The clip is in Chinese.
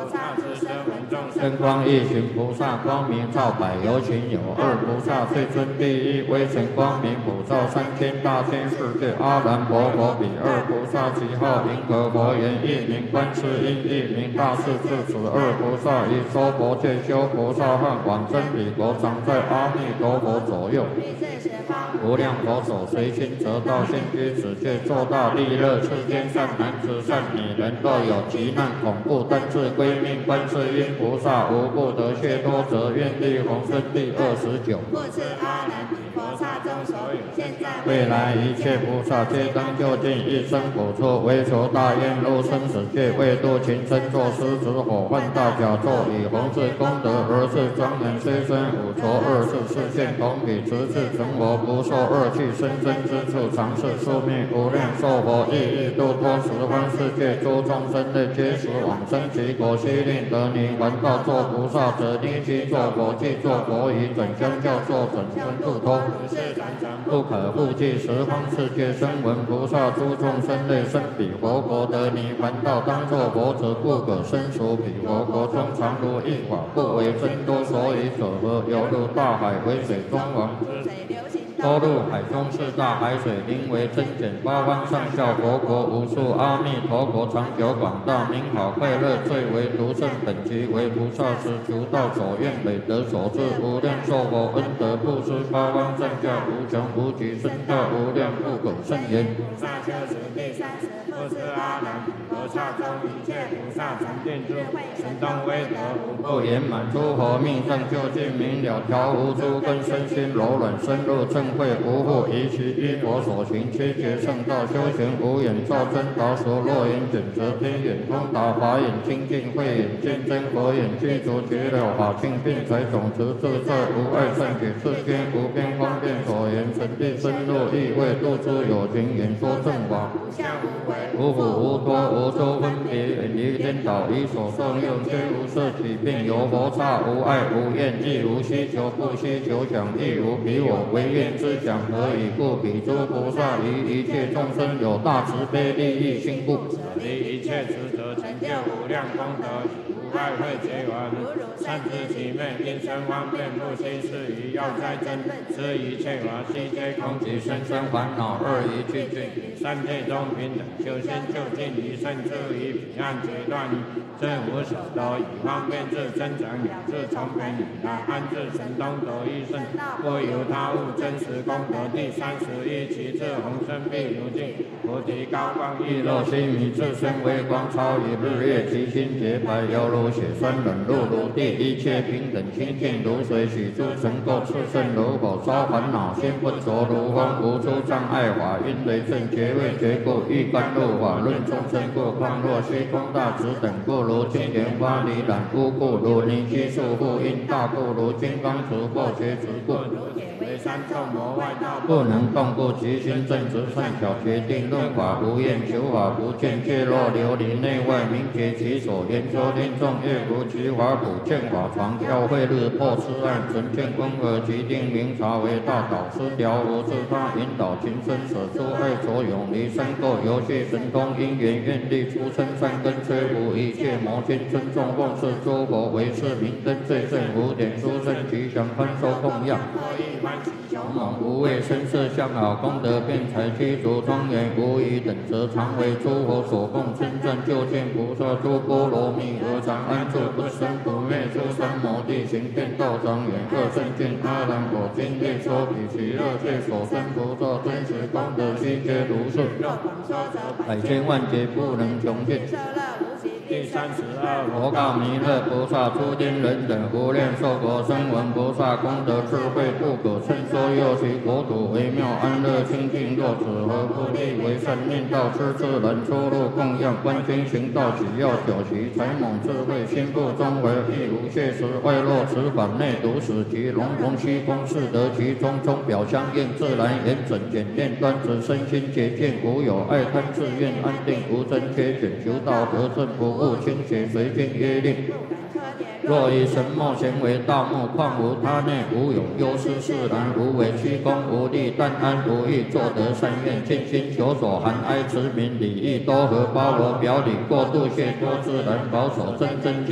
刹之声闻众生真光一行菩萨，光明照百有情有。二菩萨最尊第一，威神光明普照三千大千世界。阿难婆佛比二菩萨，其号银河佛言，一名观世音，一名大势至此。二菩萨以娑婆界修菩萨和往生彼国，常在阿弥陀佛左右。无量佛手随心得道，现居此界，作大利乐。世间善男子、善女人，若有急难恐怖，但自归命观世音菩萨，无不得解脱者。愿力宏生第29。 不知阿难比佛刹中所有现在未来一切菩萨，皆当就近一生补处，为求大愿入生死界，为度群生，作狮子火犯大甲座，以弘治功德而是庄严，虽生五浊恶世，视现同体，直至成佛，不受恶趣生生之处，常是宿命无量寿佛，亦欲度脱十方世界诸众生类，皆时往生其国。须令得你闻道作菩萨者，立即作佛，即作佛以准相教，作准生度脱。不可复计十方世界声闻菩萨诸众生类，生彼佛国，得你闻道当作佛者，不可生属彼佛国中，常如一法，不为真多，所以者何？犹如大海为水中王，多入海中四大海水，名为真简。八方上下佛国无数，阿弥陀国长久广大，名好快乐，最为独胜。本集为菩萨时求道所愿累得所致，无量寿佛恩德布施，八方上下无穷无极，身教无量不可胜言。 菩萨修持第30，不知阿难比佛刹中一切菩萨常定住，神通威德无不言满，诸佛命上究竟明了，调无诸根，身心柔软，深入正慧，无复疑其依佛所行，七劫圣道修行，无眼照真导所，若眼卷舌，天眼通达，法眼清净，慧眼见真，佛眼具足绝了法性，并财种子自在，无碍善解，世间无边方便所言，神地深入意味，度诸有情，演说正法，无苦无多，无周分别，远离颠倒，以所受用，虽无色起，并有佛刹，无爱无厌，亦无需求，不需求想，亦无彼我，唯愿之想，何以故？彼诸菩萨于一切众生有大慈悲利益心故， 离一切执着，成就无量功德，无爱慧结缘，善知其昧，因生方便，不心是于要哉真，知一切法悉皆空，即生生烦恼二一去尽，三界中平等，修心就近于胜处，于彼岸决断，真无所得，以方便智增长，有智从本以来，安置神通得一胜，不由他物，真实功德第31，其智宏生必如镜，菩提高光亦若须弥，自身微光，超于日月，其心洁白，犹如血栓，冷露如地，一切平等，清净如水，许诸尘垢，炽盛如火，烧烦恼心，不着如风，无诸障碍法，因雷震，觉位觉故，欲甘露法，论众生故，况若虚空大直等，不如金莲花离染污故，如泥积束缚，因大故，如金刚持或觉持故，为三众魔外道，不能动故，即心正直善巧，决定论法无厌，求法不见，皆若琉璃内外，明觉其所言说听众，越如其法普见法常，教会日破痴暗，纯见温和，即定明察为大导师，了无自他，引导情深，舍诸爱所永离三垢，游戏神通因缘愿力，出生善根，摧伏一切魔心，尊重奉事诸佛为是明灯，最胜无点，殊胜吉祥，宽收供养。无畏声色相好，功德辩才具足庄严，无疑等则常为诸佛所供，称赞究竟菩萨诸波罗蜜，而常安住不生不灭，诸三摩地行遍道庄严，各圣见阿难果今夜说彼其乐界所生菩萨真实功德悉皆如是，百千万劫不能穷尽。第32，佛告弥勒菩萨：诸天人等无量寿国声闻菩萨功德智慧不可称说，又其国土微妙安乐清净，若此何不立为善念道，施自然出入供养，观经行道，只要九习，才猛智慧，心不中为，亦无切实，外若此法内独使其龙龙虚空是得其中，钟表相应，自然严整简练，端直身心洁净，无有爱贪自愿，安定无真缺选，求道得正不误清洁，随经约令。若以神墨咸为道目，况无他内，无有忧思，自然无为，虚空无力，但安无欲，作得善愿，尽心求所含哀持名，礼义多和，包罗表里，过度谢多，自然保守真真